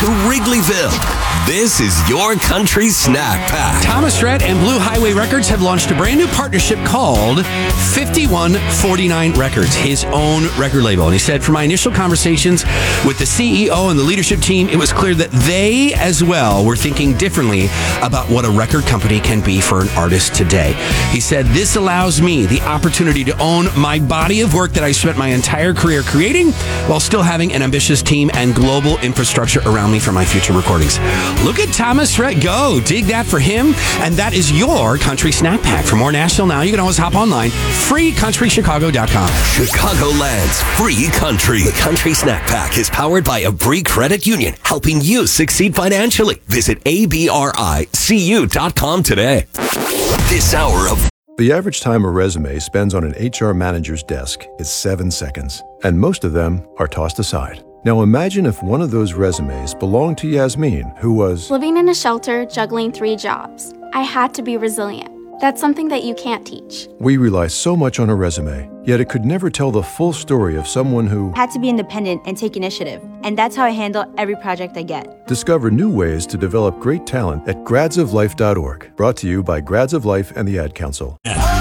to Wrigleyville. This is your country snack pack. Thomas Rhett and Blue Highway Records have launched a brand new partnership called 5149 Records, his own record label. And he said, from my initial conversations with the CEO and the leadership team, it was clear that they as well were thinking differently about what a record company can be for an artist today. He said, this allows me the opportunity to own my body of work that I spent my entire career creating while still having an ambitious team and global infrastructure around me for my future recordings. Look at Thomas Rhett go. Dig that for him. And that is your country snack pack. For more National Now, you can always hop online. FreeCountryChicago.com. Chicagoland's free country. The Country Snack Pack is powered by Abri Credit Union, helping you succeed financially. Visit abricu.com today. This hour of The average time a resume spends on an HR manager's desk is 7 seconds, and most of them are tossed aside. Now imagine if one of those resumes belonged to Yasmin, who was living in a shelter, juggling 3 jobs. I had to be resilient. That's something that you can't teach. We rely so much on a resume, yet it could never tell the full story of someone who had to be independent and take initiative. And that's how I handle every project I get. Discover new ways to develop great talent at gradsoflife.org. Brought to you by Grads of Life and the Ad Council.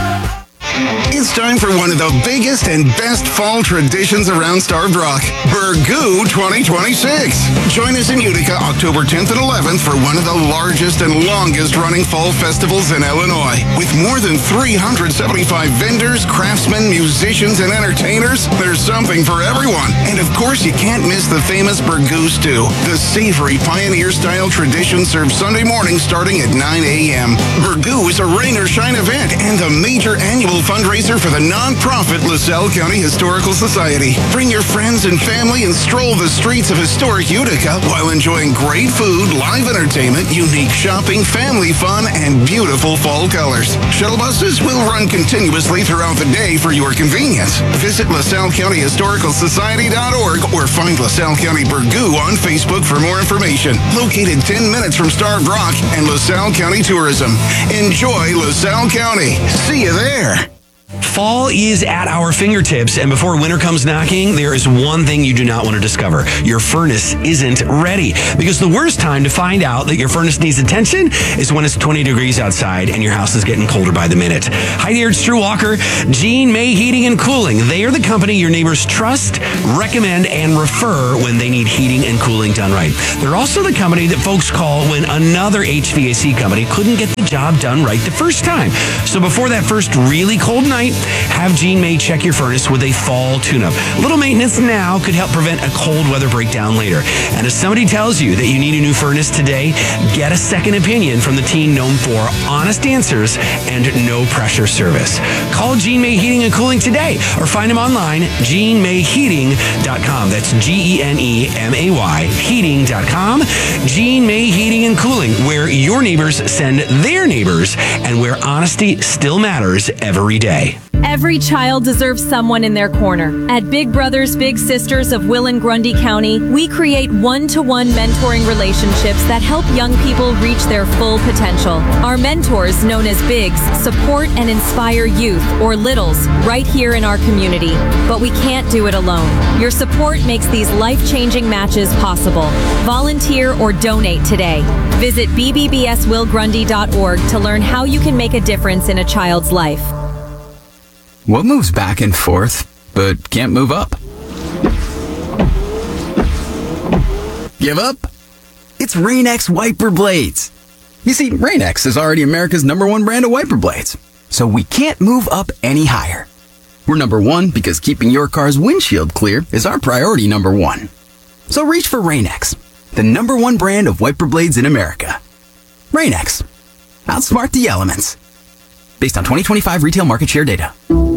It's time for one of the biggest and best fall traditions around Starved Rock, Burgoo 2026. Join us in Utica October 10th and 11th for one of the largest and longest running fall festivals in Illinois. With more than 375 vendors, craftsmen, musicians, and entertainers, there's something for everyone. And of course, you can't miss the famous Burgoo stew, the savory pioneer-style tradition served Sunday morning starting at 9 a.m. Burgoo is a rain or shine event and the major annual fundraiser for the non-profit LaSalle County Historical Society. Bring your friends and family and stroll the streets of historic Utica while enjoying great food, live entertainment, unique shopping, family fun, and beautiful fall colors. Shuttle buses will run continuously throughout the day for your convenience. Visit LaSalleCountyHistoricalSociety.org or find LaSalle County Burgoo on Facebook for more information. Located 10 minutes from Starved Rock and LaSalle County Tourism. Enjoy LaSalle County. See you there. Fall is at our fingertips, and before winter comes knocking, there is one thing you do not want to discover. Your furnace isn't ready. Because the worst time to find out that your furnace needs attention is when it's 20 degrees outside and your house is getting colder by the minute. Hi there, it's Drew Walker, Gene May Heating and Cooling. They are the company your neighbors trust, recommend, and refer when they need heating and cooling done right. They're also the company that folks call when another HVAC company couldn't get the job done right the first time. So before that first really cold night, have Gene May check your furnace with a fall tune-up. A little maintenance now could help prevent a cold weather breakdown later. And if somebody tells you that you need a new furnace today, get a second opinion from the team known for honest answers and no pressure service. Call Gene May Heating and Cooling today or find them online, GeneMayHeating.com. That's GeneMay Heating.com. Gene May Heating and Cooling, where your neighbors send their neighbors and where honesty still matters every day. Every child deserves someone in their corner. At Big Brothers Big Sisters of Will and Grundy County, we create one-to-one mentoring relationships that help young people reach their full potential. Our mentors, known as Bigs, support and inspire youth, or littles, right here in our community. But we can't do it alone. Your support makes these life-changing matches possible. Volunteer or donate today. Visit bbbswillgrundy.org to learn how you can make a difference in a child's life. What moves back and forth, but can't move up? Give up? It's Rain-X wiper blades. You see, Rain-X is already America's #1 brand of wiper blades, so we can't move up any higher. We're #1 because keeping your car's windshield clear is our priority #1. So reach for Rain-X, the #1 brand of wiper blades in America. Rain-X. Outsmart the elements. Based on 2025 retail market share data.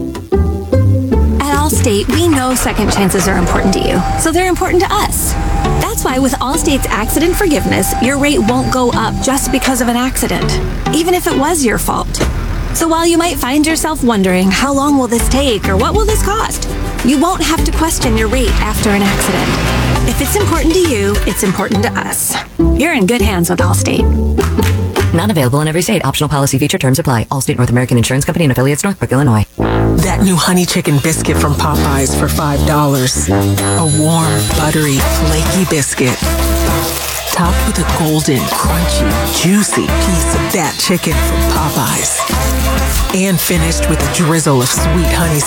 At Allstate, we know second chances are important to you, so they're important to us. That's why with Allstate's accident forgiveness, your rate won't go up just because of an accident, even if it was your fault. So while you might find yourself wondering, how long will this take or what will this cost? You won't have to question your rate after an accident. If it's important to you, it's important to us. You're in good hands with Allstate. Not available in every state. Optional policy feature terms apply. Allstate North American Insurance Company and affiliates, Northbrook, Illinois. That new honey chicken biscuit from Popeyes for $5. A warm, buttery, flaky biscuit. topped with a golden, crunchy, juicy piece of that chicken from Popeyes. And finished with a drizzle of sweet honey